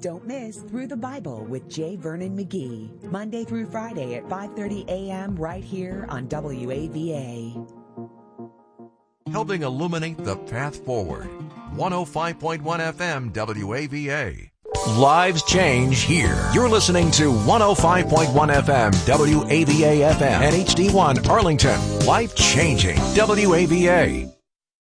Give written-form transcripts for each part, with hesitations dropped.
Don't miss Through the Bible with J. Vernon McGee, Monday through Friday at 5:30 a.m. right here on WAVA. Helping illuminate the path forward. 105.1 FM WAVA. Lives change here. You're listening to 105.1 FM WAVA FM and HD1 Arlington. Life changing WAVA.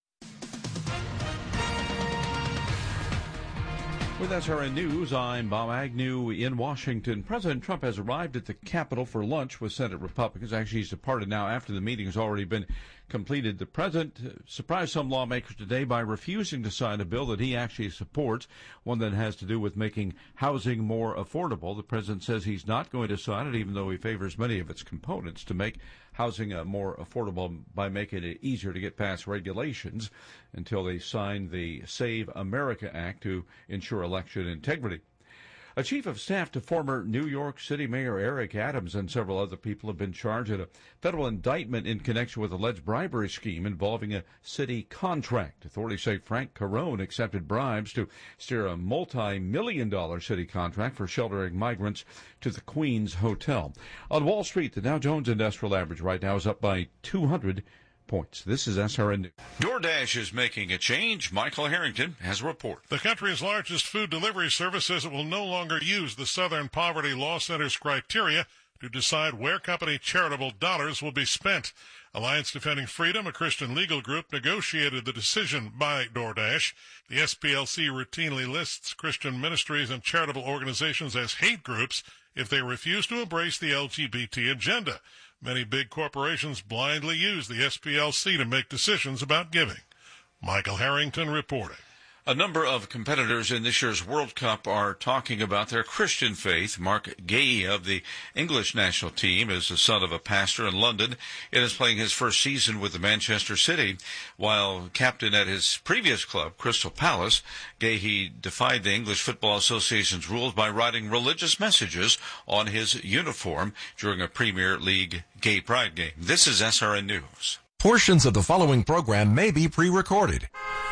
With SRN News, I'm Bob Agnew in Washington. President Trump has arrived at the Capitol for lunch with Senate Republicans. Actually, he's departed now after the meeting has already been completed. The president surprised some lawmakers today by refusing to sign a bill that he actually supports, one that has to do with making housing more affordable. The president says he's not going to sign it, even though he favors many of its components to make housing more affordable by making it easier to get past regulations until they sign the Save America Act to ensure election integrity. A chief of staff to former New York City Mayor Eric Adams and several other people have been charged in a federal indictment in connection with alleged bribery scheme involving a city contract. Authorities say Frank Carone accepted bribes to steer a multi-million-dollar city contract for sheltering migrants to the Queens Hotel. On Wall Street, the Dow Jones Industrial Average right now is up by 200 points. This is SRN News. DoorDash is making a change. Michael Harrington has a report. The country's largest food delivery service says it will no longer use the Southern Poverty Law Center's criteria to decide where company charitable dollars will be spent. Alliance Defending Freedom, a Christian legal group, negotiated the decision by DoorDash. The SPLC routinely lists Christian ministries and charitable organizations as hate groups if they refuse to embrace the LGBT agenda. Many big corporations blindly use the SPLC to make decisions about giving. Michael Harrington reporting. A number of competitors in this year's World Cup are talking about their Christian faith. Mark Gay of the English national team is the son of a pastor in London and is playing his first season with the Manchester City. While captain at his previous club, Crystal Palace, Gay defied the English Football Association's rules by writing religious messages on his uniform during a Premier League Gay Pride game. This is SRN News. Portions of the following program may be pre-recorded.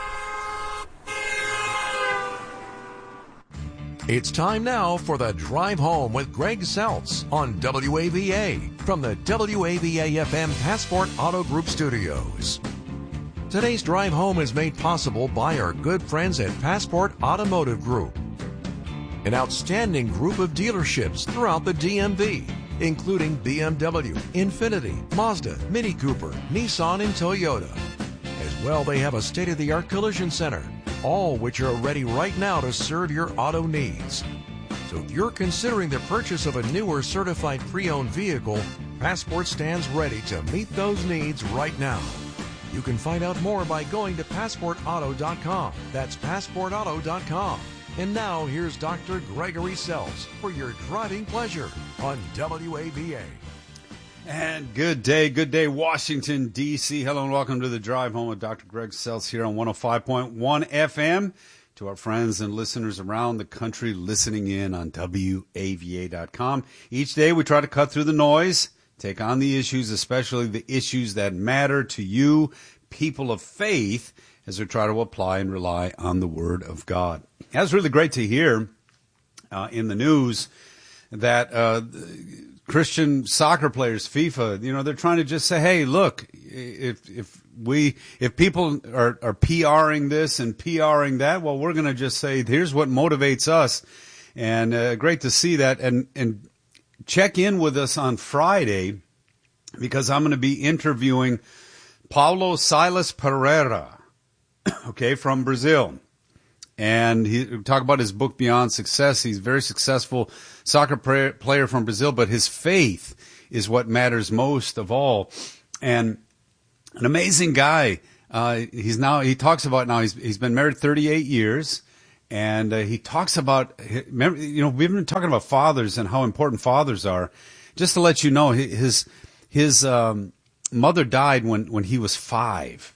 It's time now for the Drive Home with Greg Seltz on WAVA from the WAVA-FM Passport Auto Group Studios. Today's Drive Home is made possible by our good friends at Passport Automotive Group, an outstanding group of dealerships throughout the DMV, including BMW, Infiniti, Mazda, Mini Cooper, Nissan, and Toyota. As well, they have a state-of-the-art collision center, all which are ready right now to serve your auto needs. So if you're considering the purchase of a new or certified pre-owned vehicle, Passport stands ready to meet those needs right now. You can find out more by going to PassportAuto.com. That's PassportAuto.com. And now here's Dr. Gregory Seltz for your driving pleasure on WAVA. And good day, Washington, D.C. Hello and welcome to the Drive Home with Dr. Greg Seltz here on 105.1 FM. To our friends and listeners around the country listening in on WAVA.com. Each day we try to cut through the noise, take on the issues, especially the issues that matter to you, people of faith, as we try to apply and rely on the Word of God. That's really great to hear in the news that Christian soccer players, FIFA, they're trying to just say, hey, look, if people are PRing this and PRing that, well, we're going to just say, here's what motivates us. And great to see that. And check in with us on Friday because I'm going to be interviewing Paulo Silas Pereira, from Brazil. And he talk about his book, Beyond Success. He's a very successful soccer player from Brazil, but his faith is what matters most of all. And an amazing guy. He talks about he's been married 38 years. And he talks about, we've been talking about fathers and how important fathers are. Just to let you know, his mother died when he was 5.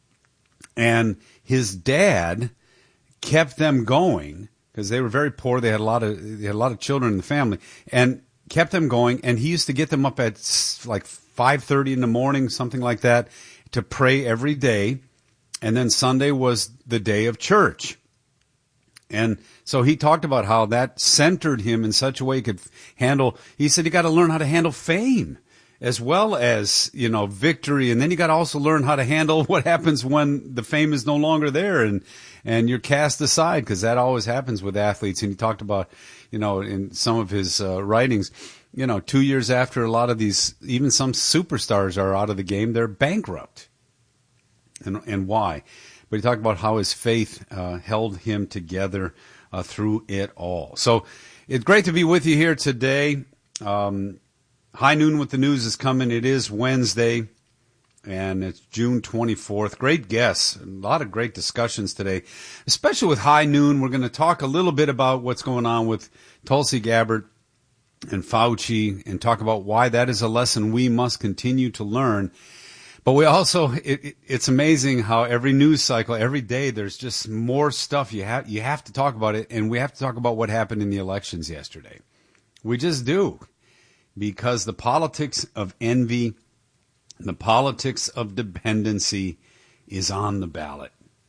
And his dad kept them going because they were very poor. They had a lot of children in the family, and kept them going. And he used to get them up at like 5:30 in the morning, something like that, to pray every day. And then Sunday was the day of church. And so he talked about how that centered him in such a way he could handle, he said you got to learn how to handle fame as well as, victory. And then you got to also learn how to handle what happens when the fame is no longer there and you're cast aside, because that always happens with athletes. And he talked about, in some of his writings, 2 years after a lot of these, even some superstars are out of the game, they're bankrupt. And why? But he talked about how his faith held him together through it all. So it's great to be with you here today. High Noon with the News is coming. It is Wednesday, and it's June 24th. Great guests. A lot of great discussions today, especially with High Noon. We're going to talk a little bit about what's going on with Tulsi Gabbard and Fauci and talk about why that is a lesson we must continue to learn. But we also, it's amazing how every news cycle, every day, there's just more stuff you have to talk about it, and we have to talk about what happened in the elections yesterday. We just do, because the politics of envy, the politics of dependency is on the ballot.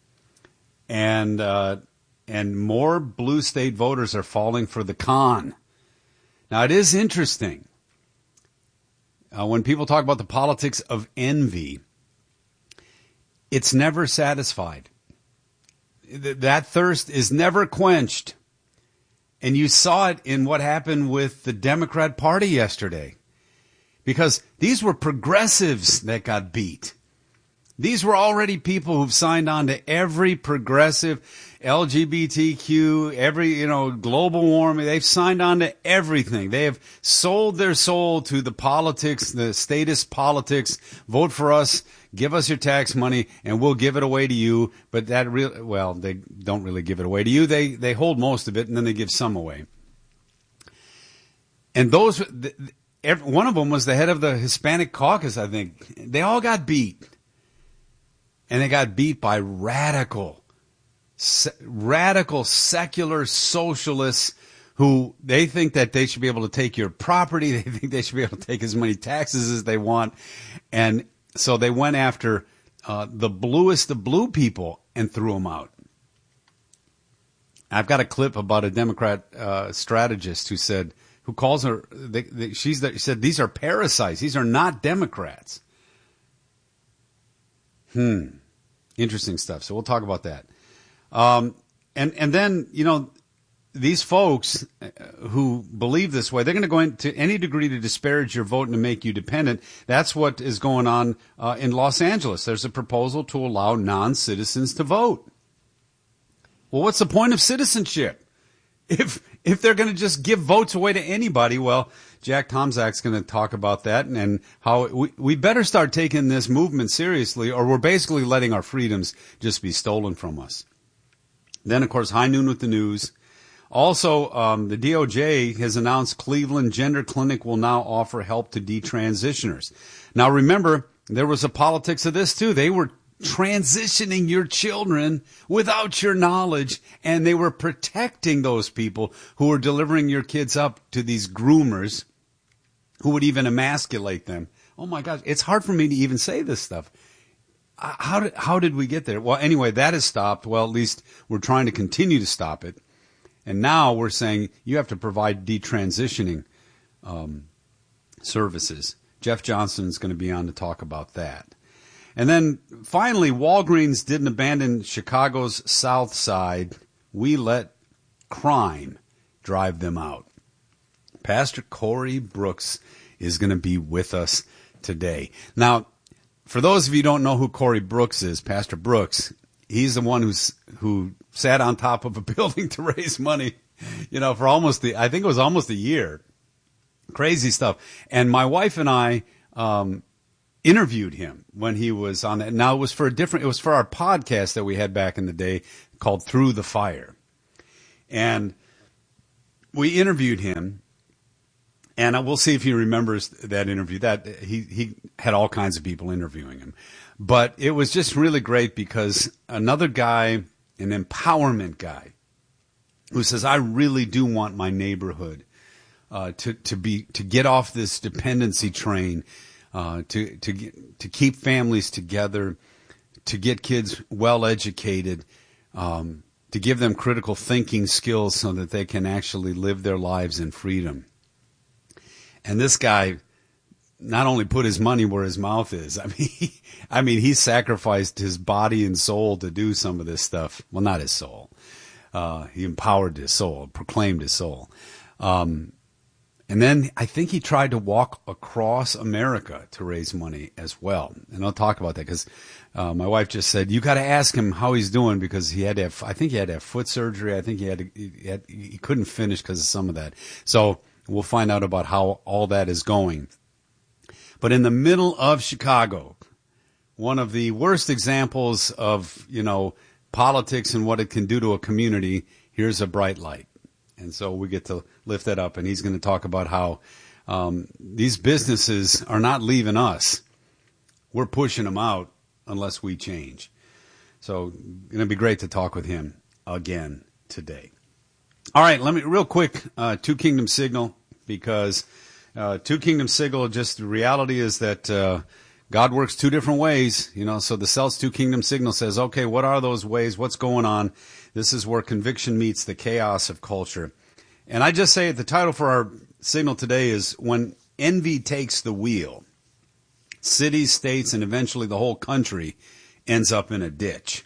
And more blue state voters are falling for the con. Now, it is interesting. When people talk about the politics of envy, it's never satisfied. That thirst is never quenched. And you saw it in what happened with the Democrat Party yesterday. Because these were progressives that got beat. These were already people who've signed on to every progressive LGBTQ, every, global warming. They've signed on to everything. They have sold their soul to the politics, the statist politics. Vote for us, give us your tax money, and we'll give it away to you. But they don't really give it away to you. They hold most of it, and then they give some away. And one of them was the head of the Hispanic caucus, I think. They all got beat. And they got beat by radical secular socialists who they think that they should be able to take your property. They think they should be able to take as many taxes as they want. And so they went after the bluest of blue people and threw them out. I've got a clip about a Democrat strategist who said, who calls her, she said, these are parasites. These are not Democrats. Interesting stuff. So we'll talk about that. And then, these folks who believe this way, they're going to go into any degree to disparage your vote and to make you dependent. That's what is going on in Los Angeles. There's a proposal to allow non-citizens to vote. Well, what's the point of citizenship? If they're going to just give votes away to anybody, well, Jack Tomczak's going to talk about that and how we better start taking this movement seriously, or we're basically letting our freedoms just be stolen from us. Then, of course, High Noon with the News. Also, the DOJ has announced Cleveland Gender Clinic will now offer help to detransitioners. Now, remember, there was a politics of this, too. They were transitioning your children without your knowledge, and they were protecting those people who were delivering your kids up to these groomers who would even emasculate them. Oh my gosh, it's hard for me to even say this stuff. How did we get there? Well, anyway, that has stopped. Well, at least we're trying to continue to stop it. And now we're saying you have to provide detransitioning services. Jeff Johnson is going to be on to talk about that. And then finally, Walgreens didn't abandon Chicago's South Side. We let crime drive them out. Pastor Corey Brooks is going to be with us today. Now, for those of you who don't know who Corey Brooks is, Pastor Brooks, he's the one who sat on top of a building to raise money, for almost I think it was almost a year. Crazy stuff. And my wife and I interviewed him when he was on that. Now it was for our podcast that we had back in the day called Through the Fire. And we interviewed him, and we'll see if he remembers that interview. That he had all kinds of people interviewing him. But it was just really great because another guy, an empowerment guy, who says, I really do want my neighborhood to get off this dependency train, to keep families together, to get kids well educated, to to give them critical thinking skills so that they can actually live their lives in freedom. And this guy not only put his money where his mouth is. I mean, he sacrificed his body and soul to do some of this stuff. Well, not his soul. He empowered his soul, proclaimed his soul. And then I think he tried to walk across America to raise money as well. And I'll talk about that because my wife just said, you got to ask him how he's doing because he had to have, I think he had to have foot surgery. I think he couldn't finish because of some of that. So we'll find out about how all that is going. But in the middle of Chicago, one of the worst examples of, politics and what it can do to a community, here's a bright light. And so we get to lift that up, and he's going to talk about how these businesses are not leaving us. We're pushing them out unless we change. So it's going to be great to talk with him again today. All right, let me real quick, Two Kingdom Signal, because Two Kingdom Signal, just the reality is that God works two different ways, so the Seltz Two Kingdom Signal says, okay, what are those ways? What's going on? This is where conviction meets the chaos of culture. And I just say the title for our signal today is When Envy Takes the Wheel. Cities, states, and eventually the whole country ends up in a ditch.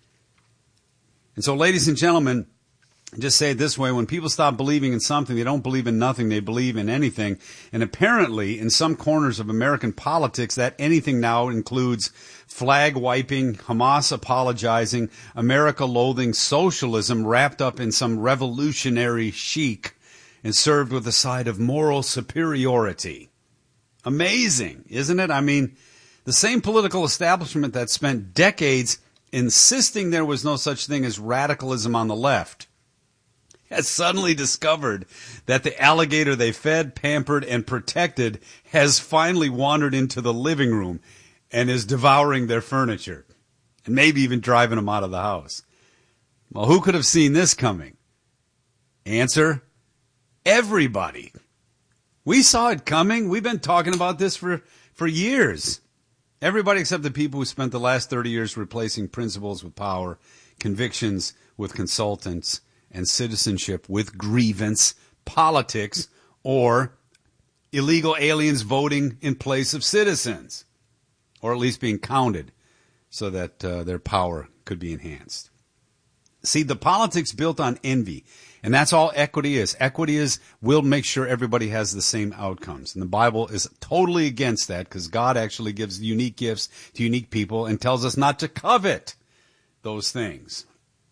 And so, ladies and gentlemen, just say it this way, when people stop believing in something, they don't believe in nothing, they believe in anything. And apparently, in some corners of American politics, that anything now includes flag wiping, Hamas apologizing, America loathing, socialism wrapped up in some revolutionary chic and served with a side of moral superiority. Amazing, isn't it? I mean, the same political establishment that spent decades insisting there was no such thing as radicalism on the left has suddenly discovered that the alligator they fed, pampered, and protected has finally wandered into the living room and is devouring their furniture and maybe even driving them out of the house. Well, who could have seen this coming? Answer, everybody. We saw it coming. We've been talking about this for years. Everybody except the people who spent the last 30 years replacing principles with power, convictions with consultants, and citizenship with grievance, politics, or illegal aliens voting in place of citizens, or at least being counted so that their power could be enhanced. See, the politics built on envy, and that's all equity is. Equity is we'll make sure everybody has the same outcomes. And the Bible is totally against that because God actually gives unique gifts to unique people and tells us not to covet those things.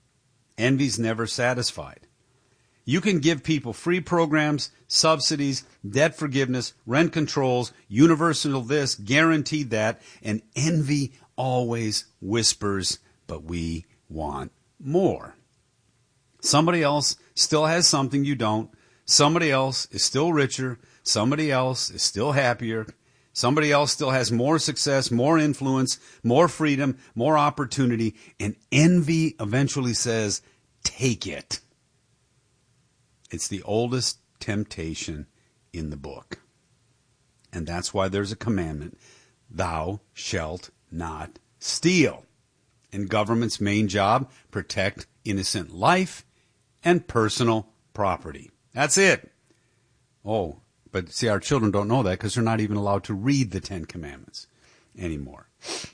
Envy's never satisfied. You can give people free programs, subsidies, debt forgiveness, rent controls, universal this, guaranteed that, and envy always whispers, but we want more. Somebody else still has something you don't. Somebody else is still richer. Somebody else is still happier. Somebody else still has more success, more influence, more freedom, more opportunity, and envy eventually says, take it. It's the oldest temptation in the book. And that's why there's a commandment, thou shalt not steal. And government's main job, protect innocent life and personal property. That's it. Oh, but see, our children don't know that because they're not even allowed to read the Ten Commandments anymore.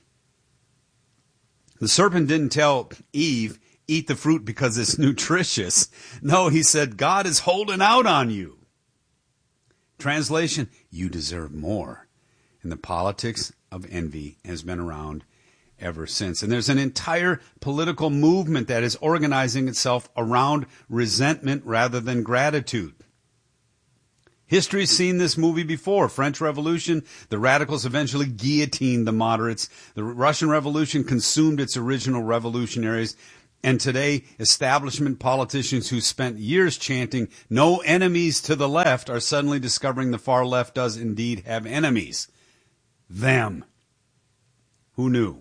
The serpent didn't tell Eve, eat the fruit because it's nutritious. No, he said, God is holding out on you. Translation, you deserve more. And the politics of envy has been around ever since. And there's an entire political movement that is organizing itself around resentment rather than gratitude. History's seen this movie before. French Revolution, the radicals eventually guillotined the moderates. The Russian Revolution consumed its original revolutionaries. And today, establishment politicians who spent years chanting, no enemies to the left, are suddenly discovering the far left does indeed have enemies. Them. Who knew?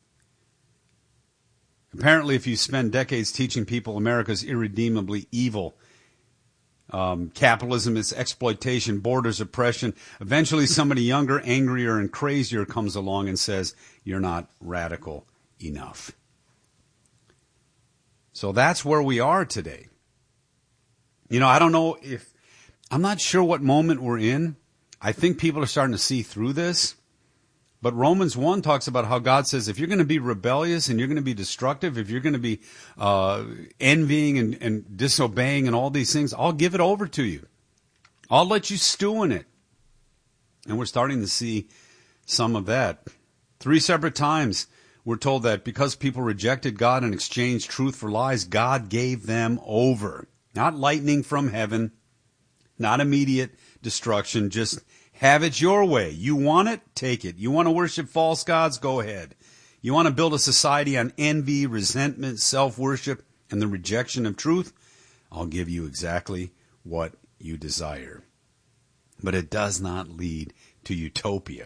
Apparently, if you spend decades teaching people America's irredeemably evil, capitalism is exploitation, borders oppression, eventually somebody younger, angrier, and crazier comes along and says, you're not radical enough. So that's where we are today. I don't know I'm not sure what moment we're in. I think people are starting to see through this. But Romans 1 talks about how God says if you're going to be rebellious and you're going to be destructive, if you're going to be envying and disobeying and all these things, I'll give it over to you. I'll let you stew in it. And we're starting to see some of that. 3 separate times we're told that because people rejected God and exchanged truth for lies, God gave them over. Not lightning from heaven, not immediate destruction, just have it your way. You want it? Take it. You want to worship false gods? Go ahead. You want to build a society on envy, resentment, self-worship, and the rejection of truth? I'll give you exactly what you desire. But it does not lead to utopia.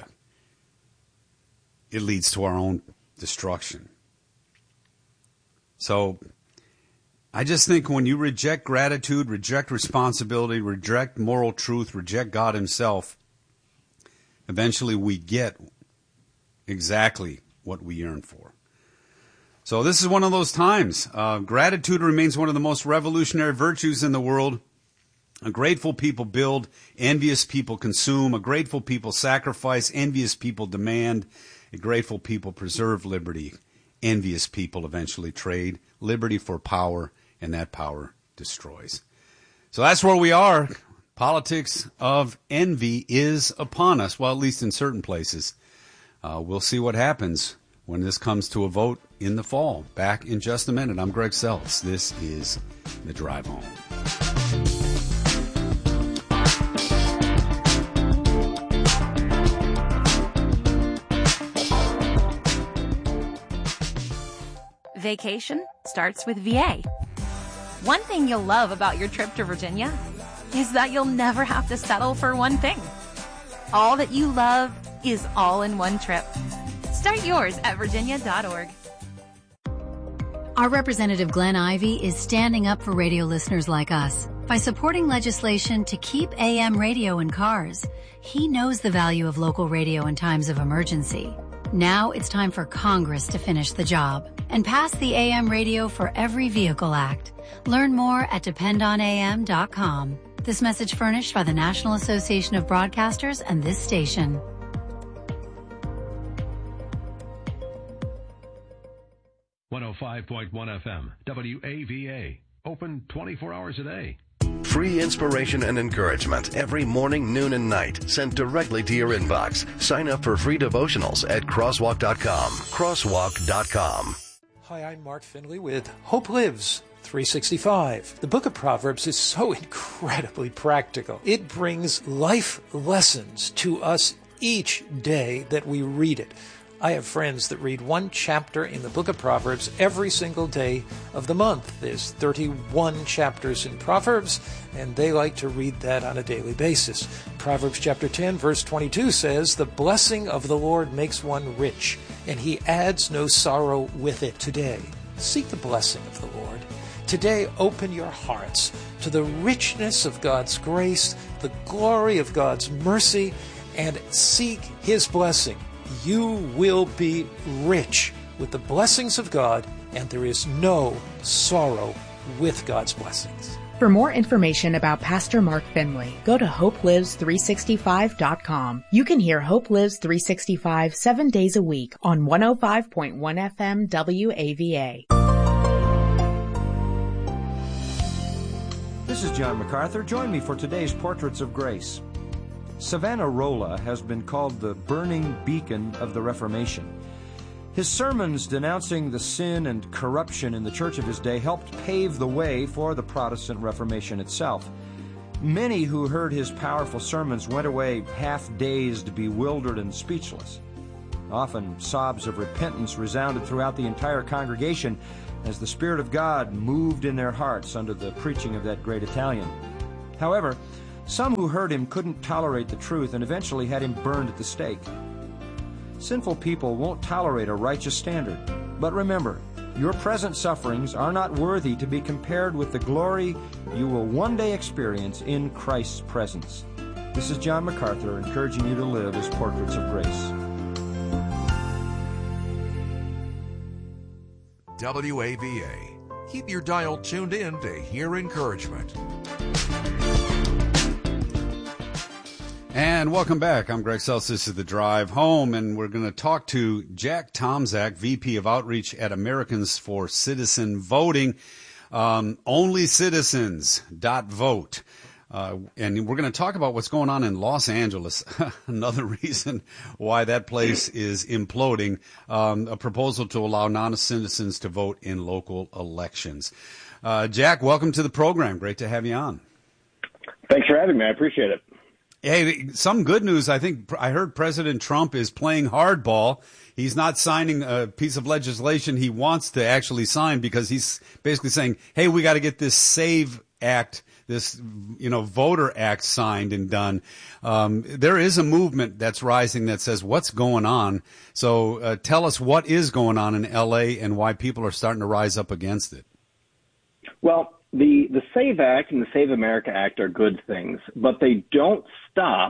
It leads to our own destruction. So I just think when you reject gratitude, reject responsibility, reject moral truth, reject God himself, eventually we get exactly what we yearn for. So this is one of those times. Gratitude remains one of the most revolutionary virtues in the world. A grateful people build, envious people consume. A grateful people sacrifice, envious people demand. A grateful people preserve liberty. Envious people eventually trade liberty for power, and that power destroys. So that's where we are. Politics of envy is upon us, well, at least in certain places. We'll see what happens when this comes to a vote in the fall. Back in just a minute. I'm Greg Seltz. This is The Drive Home. Vacation starts with VA. One thing you'll love about your trip to Virginia is that you'll never have to settle for one thing. All that you love is all in one trip. Start yours at virginia.org. Our Representative Glenn Ivey is standing up for radio listeners like us by supporting legislation to keep AM radio in cars. He knows the value of local radio in times of emergency. Now it's time for Congress to finish the job and pass the AM Radio for Every Vehicle Act. Learn more at dependonam.com. This message furnished by the National Association of Broadcasters and this station. .105.1 FM, WAVA. Open 24 hours a day. Free inspiration and encouragement every morning, noon, and night sent directly to your inbox. Sign up for free devotionals at crosswalk.com. Crosswalk.com. Hi, I'm Mark Finley with Hope Lives 365. The book of Proverbs is so incredibly practical. It brings life lessons to us each day that we read it. I have friends that read one chapter in the book of Proverbs every single day of the month. There's 31 chapters in Proverbs, and they like to read that on a daily basis. Proverbs chapter 10, verse 22 says, "The blessing of the Lord makes one rich, and he adds no sorrow with it." Today, seek the blessing of the Lord. Today, open your hearts to the richness of God's grace, the glory of God's mercy, and seek his blessing. You will be rich with the blessings of God, and there is no sorrow with God's blessings. For more information about Pastor Mark Finley, go to HopeLives365.com. You can hear Hope Lives 365 7 days a week on 105.1 FM WAVA. This is John MacArthur. Join me for today's Portraits of Grace. Savonarola has been called the burning beacon of the Reformation. His sermons denouncing the sin and corruption in the church of his day helped pave the way for the Protestant Reformation itself. Many who heard his powerful sermons went away half-dazed, bewildered, and speechless. Often sobs of repentance resounded throughout the entire congregation as the Spirit of God moved in their hearts under the preaching of that great Italian. However, some who heard him couldn't tolerate the truth and eventually had him burned at the stake. Sinful people won't tolerate a righteous standard. But remember, your present sufferings are not worthy to be compared with the glory you will one day experience in Christ's presence. This is John MacArthur encouraging you to live as portraits of grace. WAVA, Keep your dial tuned in to hear encouragement. And welcome back. I'm Greg Seltz. This is The Drive Home, and we're going to talk to Jack Tomczak, VP of Outreach at Americans for Citizen Voting. OnlyCitizens.vote. And we're going to talk about what's going on in Los Angeles. Another reason why that place is imploding. A proposal to allow non-citizens to vote in local elections. Jack, welcome to the program. Great to have you on. Thanks for having me. I appreciate it. Hey, some good news. I heard President Trump is playing hardball. He's not signing a piece of legislation he wants to actually sign because he's basically saying, hey, we got to get this SAVE Act, this, Voter Act signed and done. There is a movement that's rising that says, what's going on? So tell us what is going on in L.A. and why people are starting to rise up against it. Well, the SAVE Act and the Save America Act are good things, but they don't stop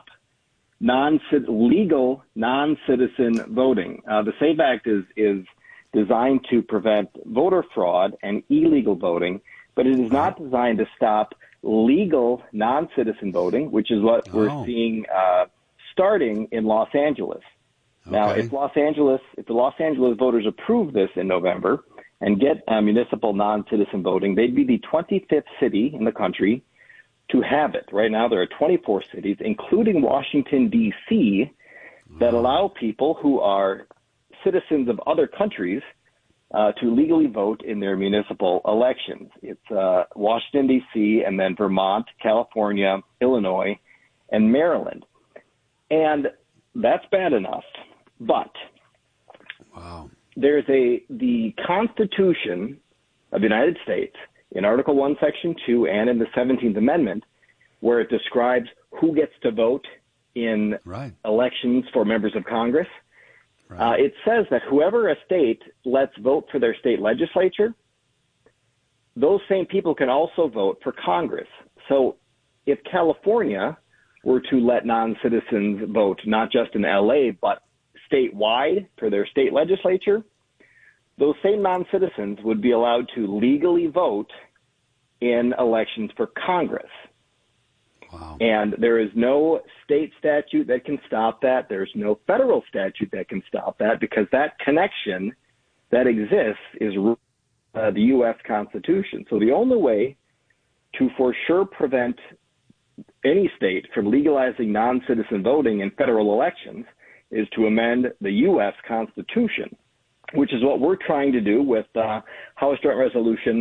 legal non-citizen voting. The SAVE Act is designed to prevent voter fraud and illegal voting, but it is not designed to stop legal non-citizen voting, which is what we're seeing starting in Los Angeles. Okay. Now, if the Los Angeles voters approve this in November and get municipal non-citizen voting, they'd be the 25th city in the country to have it. Right now, there are 24 cities, including Washington, D.C., that allow people who are citizens of other countries to legally vote in their municipal elections. It's Washington, D.C., and then Vermont, California, Illinois, and Maryland. And that's bad enough. But there's the Constitution of the United States in Article 1, Section 2, and in the 17th Amendment, where it describes who gets to vote in elections for members of Congress. It says that whoever a state lets vote for their state legislature, those same people can also vote for Congress. So if California were to let non-citizens vote, not just in L.A., but statewide for their state legislature, those same non-citizens would be allowed to legally vote in elections for Congress. Wow. And there is no state statute that can stop that. There's no federal statute that can stop that because that connection that exists is the U.S. Constitution. So the only way to for sure prevent any state from legalizing non-citizen voting in federal elections is to amend the U.S. Constitution, which is what we're trying to do with House Joint Resolution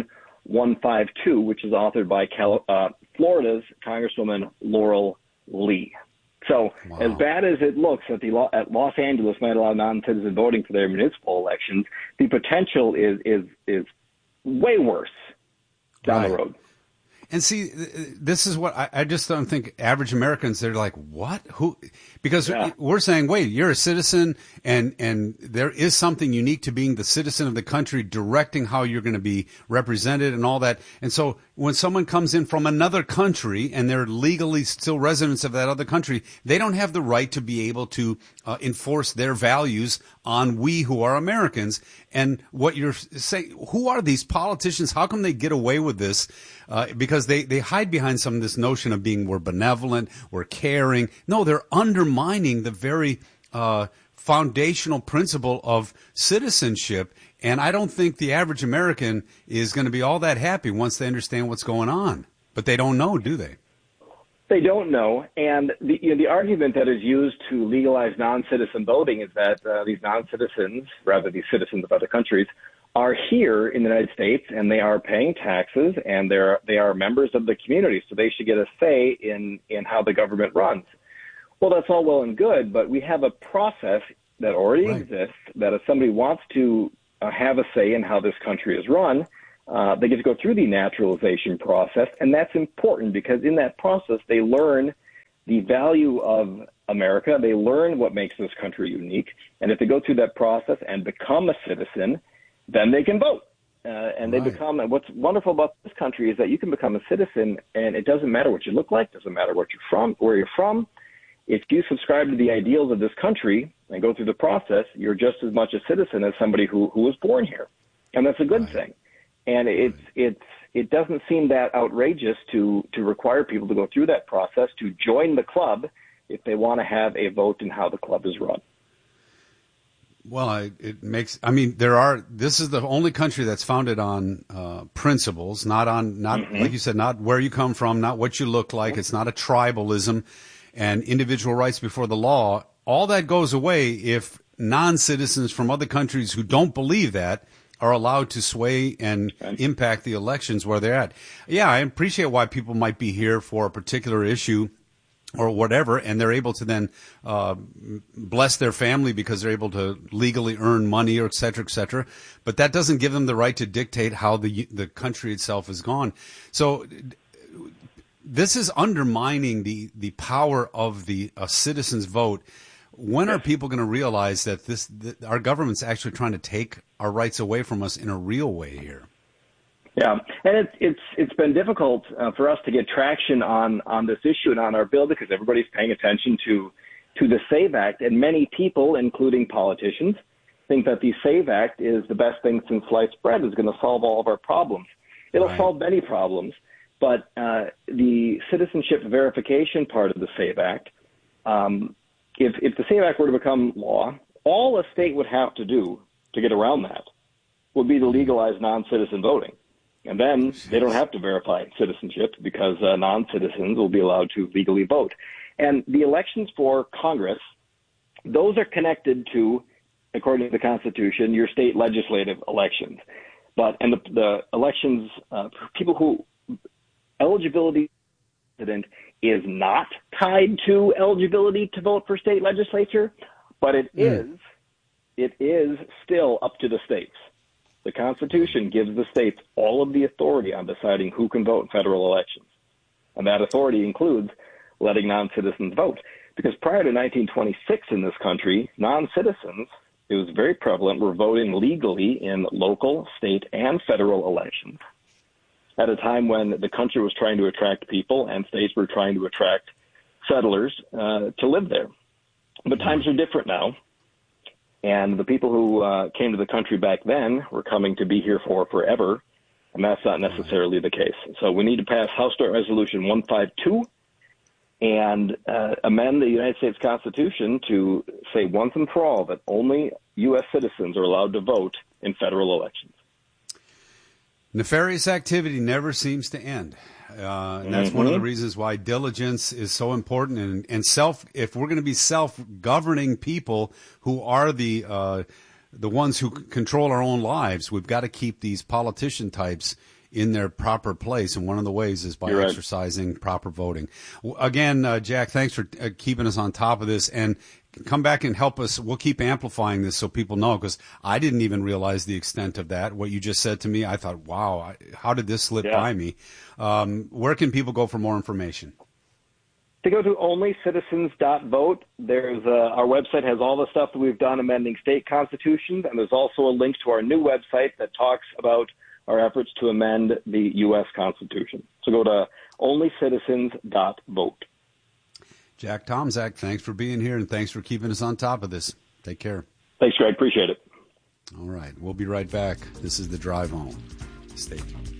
152, which is authored by Florida's Congresswoman Laurel Lee. So as bad as it looks that at Los Angeles might allow non-citizen voting for their municipal elections, the potential is way worse down the road. And see, this is what I just don't think average Americans, they're like, what? Who? Because we're saying, wait, you're a citizen and there is something unique to being the citizen of the country, directing how you're going to be represented and all that. And so when someone comes in from another country and they're legally still residents of that other country, they don't have the right to be able to enforce their values on we who are Americans. And what you're saying, who are these politicians? How come they get away with this? Because they hide behind some of this notion of we're benevolent, we're caring. No, they're undermining the very foundational principle of citizenship. And I don't think the average American is going to be all that happy once they understand what's going on. But they don't know, do they? They don't know. And the argument that is used to legalize non-citizen voting is that these non-citizens, rather these citizens of other countries, are here in the United States and they are paying taxes and they are members of the community, so they should get a say in how the government runs. Well, that's all well and good, but we have a process that already exists that if somebody wants to have a say in how this country is run, they get to go through the naturalization process, and that's important because in that process they learn the value of America, they learn what makes this country unique, and if they go through that process and become a citizen, then they can vote. And they become, and what's wonderful about this country is that you can become a citizen and it doesn't matter what you look like, doesn't matter what you're from, where you're from. If you subscribe to the ideals of this country and go through the process, you're just as much a citizen as somebody who was born here. And that's a good thing. And it doesn't seem that outrageous to require people to go through that process to join the club if they want to have a vote in how the club is run. Well, this is the only country that's founded on principles, not like you said, not where you come from, not what you look like. It's not a tribalism and individual rights before the law. All that goes away if non-citizens from other countries who don't believe that are allowed to sway and impact the elections where they're at. Yeah, I appreciate why people might be here for a particular issue or whatever, and they're able to then bless their family because they're able to legally earn money, or et cetera, et cetera. But that doesn't give them the right to dictate how the country itself is gone. So this is undermining the power of the citizen's vote. When are people going to realize that our government's actually trying to take our rights away from us in a real way here? Yeah, and it's been difficult for us to get traction on this issue and on our bill because everybody's paying attention to the SAVE Act, and many people, including politicians, think that the SAVE Act is the best thing since sliced bread, is going to solve all of our problems. It'll solve many problems, but the citizenship verification part of the SAVE Act, if the SAVE Act were to become law, all a state would have to do to get around that would be to legalize non-citizen voting. And then they don't have to verify citizenship because non-citizens will be allowed to legally vote. And the elections for Congress, those are connected to, according to the Constitution, your state legislative elections. And the elections, people who eligibility is not tied to eligibility to vote for state legislature, but it is still up to the states. The Constitution gives the states all of the authority on deciding who can vote in federal elections. And that authority includes letting non-citizens vote. Because prior to 1926 in this country, non-citizens, it was very prevalent, were voting legally in local, state, and federal elections at a time when the country was trying to attract people and states were trying to attract settlers to live there. But times are different now. And the people who came to the country back then were coming to be here for forever, and that's not necessarily the case. So we need to pass House Resolution 152 and amend the United States Constitution to say once and for all that only U.S. citizens are allowed to vote in federal elections. Nefarious activity never seems to end. And that's one of the reasons why diligence is so important. And if we're going to be self-governing people who are the ones who control our own lives, we've got to keep these politician types in their proper place. And one of the ways is by exercising proper voting. Again, Jack, thanks for keeping us on top of this. And come back and help us. We'll keep amplifying this so people know, because I didn't even realize the extent of that. What you just said to me, I thought, wow, how did this slip by me? Where can people go for more information? To go to onlycitizens.vote. There's our website has all the stuff that we've done amending state constitutions, and there's also a link to our new website that talks about our efforts to amend the U.S. Constitution. So go to onlycitizens.vote. Jack Tomczak, thanks for being here, and thanks for keeping us on top of this. Take care. Thanks, Greg. Appreciate it. All right. We'll be right back. This is The Drive Home. Stay tuned.